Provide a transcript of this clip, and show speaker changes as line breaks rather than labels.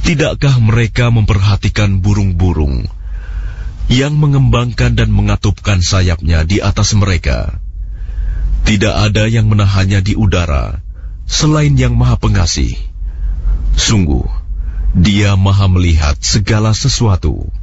Tidakkah mereka memperhatikan burung-burung yang mengembangkan dan mengatupkan sayapnya di atas mereka? Tidak ada yang menahannya di udara selain Yang Maha Pengasih. Sungguh, Dia Maha melihat segala sesuatu.